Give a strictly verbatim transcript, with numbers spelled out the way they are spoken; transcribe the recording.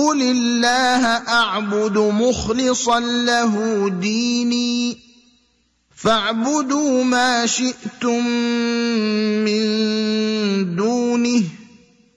قل الله اعبد مخلصا له ديني فاعبدوا ما شئتم